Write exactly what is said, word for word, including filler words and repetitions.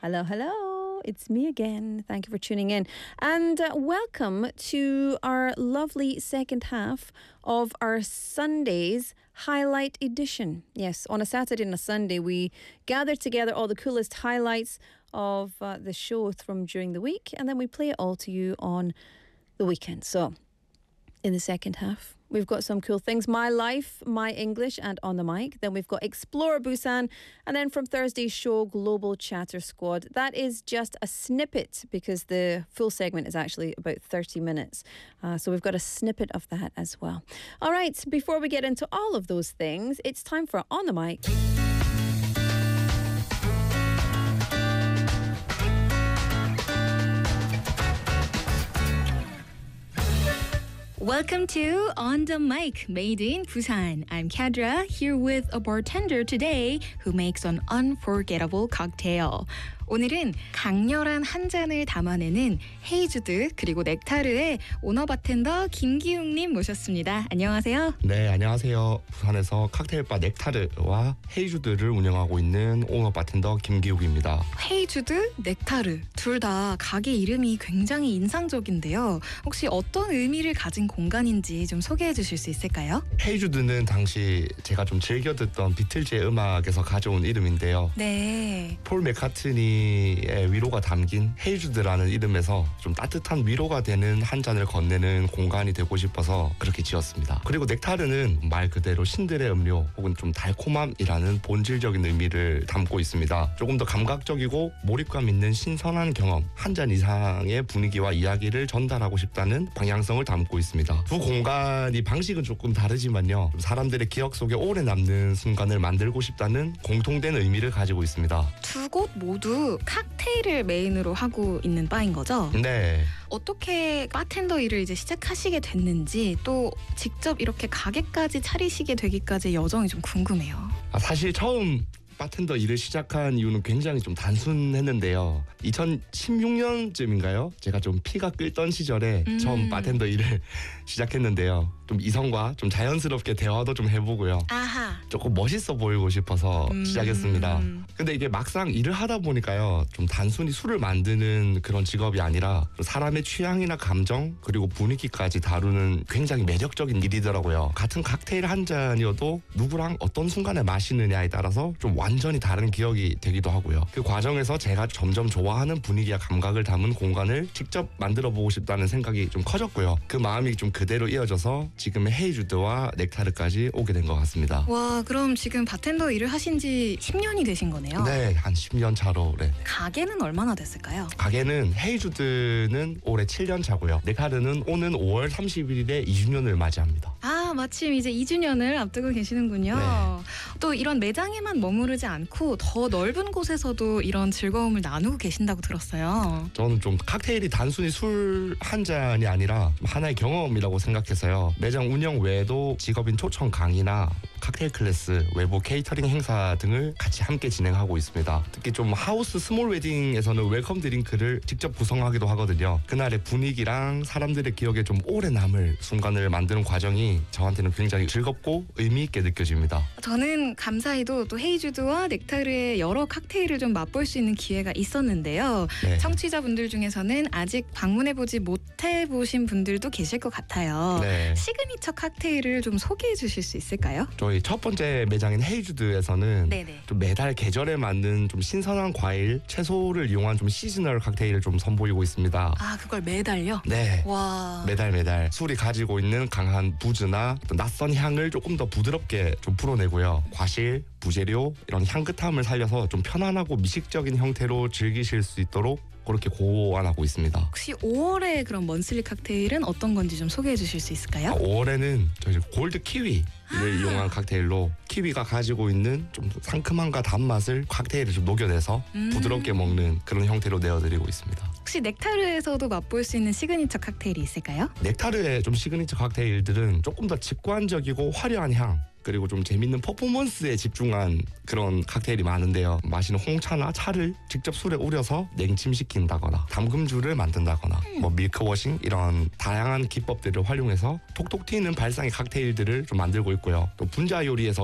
Hello, hello. It's me again. Thank you for tuning in. And uh, welcome to our lovely second half of our Sunday's highlight edition. Yes, on a Saturday and a Sunday, we gather together all the coolest highlights of uh, the show from during the week, and then we play it all to you on the weekend. So, in the second half, we've got some cool things. My Life, My English, and On the Mic. Then we've got Explore Busan. And then from Thursday's show, Global Chatter Squad. That is just a snippet because the full segment is actually about thirty minutes. Uh, so we've got a snippet of that as well. All right, before we get into all of those things, it's time for On the Mic. Welcome to On the Mic, made in Busan. I'm Kadra, here with a bartender today who makes an unforgettable cocktail. 오늘은 강렬한 한 잔을 담아내는 헤이주드 그리고 넥타르의 오너 바텐더 김기웅님 모셨습니다. 안녕하세요. 네, 안녕하세요. 부산에서 칵테일바 넥타르와 헤이주드를 운영하고 있는 오너 바텐더 김기욱입니다. 헤이주드, 넥타르 둘 다 가게 이름이 굉장히 인상적인데요. 혹시 어떤 의미를 가진 공간인지 좀 소개해 주실 수 있을까요? 헤이주드는 당시 제가 좀 즐겨 듣던 비틀즈의 음악에서 가져온 이름인데요. 네. 폴 맥카트니의 위로가 담긴 헤이주드라는 이름에서 좀 따뜻한 위로가 되는 한 잔을 건네는 공간이 되고 싶어서 그렇게 지었습니다. 그리고 넥타르는 말 그대로 신들의 음료 혹은 좀 달콤함이라는 본질적인 의미를 담고 있습니다. 조금 더 감각적이고 몰입감 있는 신선한 경험, 한 잔 이상의 분위기와 이야기를 전달하고 싶다는 방향성을 담고 있습니다. 두 공간이 방식은 조금 다르지만요, 사람들의 기억 속에 오래 남는 순간을 만들고 싶다는 공통된 의미를 가지고 있습니다. 두 곳 모두 칵테일을 메인으로 하고 있는 바인 거죠? 네. 어떻게 바텐더 일을 이제 시작하시게 됐는지, 또 직접 이렇게 가게까지 차리시게 되기까지 여정이 좀 궁금해요. 아, 사실 처음 바텐더 일을 시작한 이유는 굉장히 좀 단순했는데요. 이천십육 년쯤인가요? 제가 좀 피가 끓던 시절에 음. 처음 바텐더 일을 시작했는데요. 좀 이성과 좀 자연스럽게 대화도 좀 해보고요. 아하. 조금 멋있어 보이고 싶어서 음. 시작했습니다. 근데 이게 막상 일을 하다 보니까요, 좀 단순히 술을 만드는 그런 직업이 아니라 사람의 취향이나 감정 그리고 분위기까지 다루는 굉장히 매력적인 일이더라고요. 같은 칵테일 한 잔이어도 누구랑 어떤 순간에 마시느냐에 따라서 좀 완전히 다른 기억이 되기도 하고요. 그 과정에서 제가 점점 좋아하는 분위기와 감각을 담은 공간을 직접 만들어 보고 싶다는 생각이 좀 커졌고요. 그 마음이 좀 그대로 이어져서 지금의 헤이주드와 넥타르까지 오게 된 것 같습니다. 와, 그럼 지금 바텐더 일을 하신 지 십 년이 되신 거네요? 네, 한 십 년 차로. 네. 가게는 얼마나 됐을까요? 가게는 헤이주드는 올해 칠 년 차고요. 넥타르는 오는 오월 삼십일에 이 주년을 맞이합니다. 아, 마침 이제 이 주년을 앞두고 계시는군요. 네. 또 이런 매장에만 머무르지 않고 더 넓은 곳에서도 이런 즐거움을 나누고 계신다고 들었어요. 저는 좀 칵테일이 단순히 술 한 잔이 아니라 하나의 경험이라고 생각해서요. 매장 운영 외에도 직업인 초청 강의나 칵테일 클래스, 외부 케이터링 행사 등을 같이 함께 진행하고 있습니다. 특히 좀 하우스 스몰 웨딩에서는 웰컴 드링크를 직접 구성하기도 하거든요. 그날의 분위기랑 사람들의 기억에 좀 오래 남을 순간을 만드는 과정이 저한테는 굉장히 즐겁고 의미 있게 느껴집니다. 저는 감사히도 또 헤이주드와 넥타르의 여러 칵테일을 좀 맛볼 수 있는 기회가 있었는데요. 네. 청취자분들 중에서는 아직 방문해보지 못해보신 분들도 계실 것 같아요. 네. 시그니처 칵테일을 좀 소개해 주실 수 있을까요? 저희 첫 번째 매장인 헤이주드에서는 네네. 좀 매달 계절에 맞는 좀 신선한 과일, 채소를 이용한 좀 시즈널 칵테일을 좀 선보이고 있습니다. 아, 그걸 매달요? 네. 와. 매달 매달 술이 가지고 있는 강한 부즈나 어떤 낯선 향을 조금 더 부드럽게 좀 풀어내고요. 과실, 부재료 이런 향긋함을 살려서 좀 편안하고 미식적인 형태로 즐기실 수 있도록 그렇게 고안하고 있습니다. 혹시 오월의 그런 먼슬리 칵테일은 어떤 건지 좀 소개해 주실 수 있을까요? 오월에는 저희 골드 키위를 아. 이용한 칵테일로 키위가 가지고 있는 좀 상큼함과 단맛을 칵테일에 좀 녹여내서 음. 부드럽게 먹는 그런 형태로 내어드리고 있습니다. 혹시 넥타르에서도 맛볼 수 있는 시그니처 칵테일이 있을까요? 넥타르의 좀 시그니처 칵테일들은 조금 더 직관적이고 화려한 향, 그리고 좀 재밌는 퍼포먼스에 집중한 그런 칵테일이 많은데요. 마시는 홍차나 차를 직접 술에 우려서 냉침시킨다거나 담금주를 만든다거나 음. 뭐 밀크워싱 이런 다양한 기법들을 활용해서 톡톡 튀는 발상의 칵테일들을 좀 만들고 있고요. 또 분자 요리에서